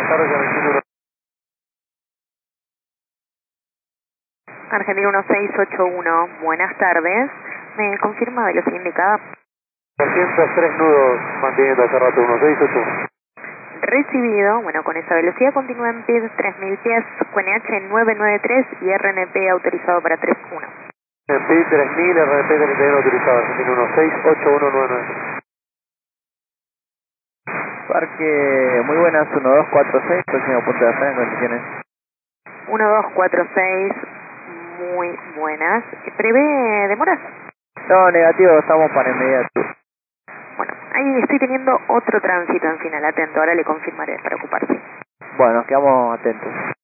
buenas tardes, Argentina. Argentina 1681, buenas tardes. ¿Me confirma velocidad indicada? 203 nudos, manteniendo hace rato, 1681. Recibido, bueno, con esa velocidad continúa en PID 3000 pies, QNH 993 y RNP autorizado para 31. En PID 3000, RNP 31 autorizado, Argentina 168199. Parque, muy buenas, 1246, próximo punto de afuera en condiciones. 1246, muy buenas. ¿Prevé demoras? No, negativo, estamos para inmediato. Bueno, ahí estoy teniendo otro tránsito en final, atento, ahora le confirmaré, preocuparse. Bueno, quedamos atentos.